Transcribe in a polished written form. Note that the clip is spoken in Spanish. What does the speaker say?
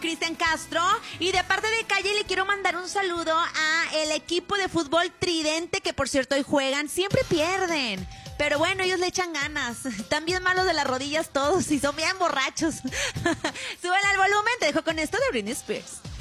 Cristian Castro. Y de parte de Calle le quiero mandar un saludo a el equipo de fútbol Tridente, que por cierto hoy juegan, siempre pierden. Pero bueno, ellos le echan ganas. Están bien malos de las rodillas todos y son bien borrachos. Súbele al volumen, te dejo con esto de Britney Spears.